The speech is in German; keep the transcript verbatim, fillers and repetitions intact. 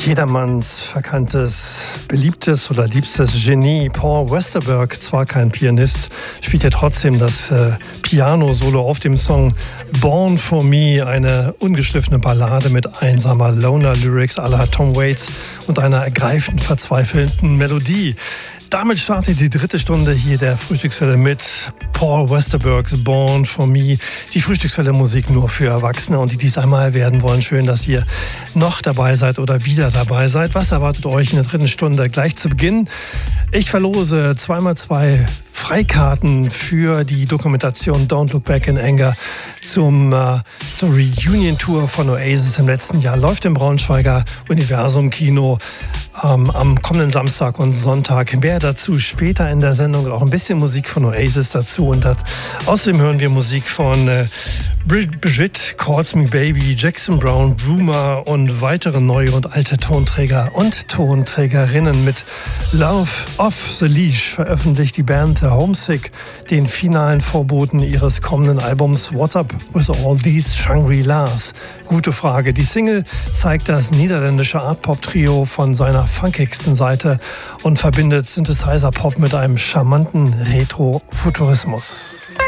Jedermanns verkanntes, beliebtes oder liebstes Genie Paul Westerberg, zwar kein Pianist, spielt ja trotzdem das äh, Piano-Solo auf dem Song Born for Me, eine ungeschliffene Ballade mit einsamer Loner-Lyrics à la Tom Waits und einer ergreifend verzweifelnden Melodie. Damit startet die dritte Stunde hier der Frühstückswelle mit Paul Westerbergs Born for Me. Die Frühstückswelle Musik nur für Erwachsene und die dies einmal werden wollen. Schön, dass ihr noch dabei seid oder wieder dabei seid. Was erwartet euch in der dritten Stunde? Gleich zu Beginn. Ich verlose zweimal zwei Freikarten für die Dokumentation Don't Look Back in Anger zum, äh, zur Reunion-Tour von Oasis im letzten Jahr. Läuft im Braunschweiger Universum Kino ähm, am kommenden Samstag und Sonntag. Mehr dazu später in der Sendung. Auch ein bisschen Musik von Oasis dazu. Und das, außerdem hören wir Musik von äh, Brigitte, Calls Me Baby, Jackson Brown, Bruma und weitere neue und alte Tonträger und Tonträgerinnen. Mit Love Off the Leash veröffentlicht die Band The Homesick den finalen Vorboten ihres kommenden Albums What's Up With All These Shangri-Las? Gute Frage. Die Single zeigt das niederländische Art-Pop-Trio von seiner funkigsten Seite und verbindet Synthesizer-Pop mit einem charmanten Retro-Futurismus.